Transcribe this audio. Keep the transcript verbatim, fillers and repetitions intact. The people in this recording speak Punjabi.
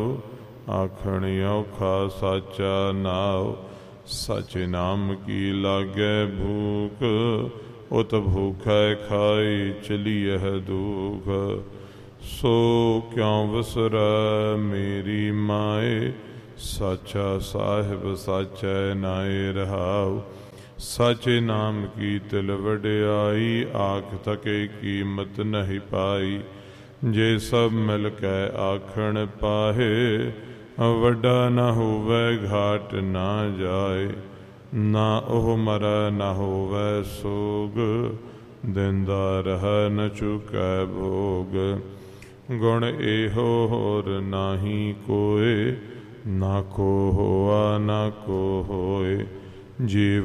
ਆਖਣ ਔਖਾ ਸਾਚਾ ਨਾਉ। ਸਾਚੇ ਨਾਮ ਕੀ ਲਾਗੈ ਭੂਖ, ਉਤ ਭੂਖੈ ਖਾਈ ਚਲੀਐ ਦੁਖ। ਸੋ ਕਿਉ ਵਿਸਰੈ ਮੇਰੀ ਮਾਏ, ਸਾਚਾ ਸਾਹਿਬ ਸਾਚੈ ਨਾਏ ਰਹਾਉ। ਸਾਚੇ ਨਾਮ ਕੀ ਤਿਲ ਵਡਿਆਈ, ਆਖ ਥਕੇ ਕੀਮਤ ਨਹੀਂ ਪਾਈ। ਜੇ ਸਭ ਮਿਲ ਕੇ ਆਖਣ ਪਾਹੇ, ਵੱਡਾ ਨਾ ਹੋਵੇ ਘਾਟ ਨਾ ਜਾਏ। ਨਾ ਉਹ ਮਰੈ ਨਾ ਹੋਵੇ ਸੋਗ, ਦਿੰਦਾ ਰਹਿ ਨ ਚੁਕੈ ਭੋਗ। ਗੁਣ ਇਹੋ ਹੋਰ ਨਾਹੀ ਕੋਇ, ਨਾ ਕੋ ਹੋਆ ਨਾ ਕੋ ਹੋਏ। ਜੀਵ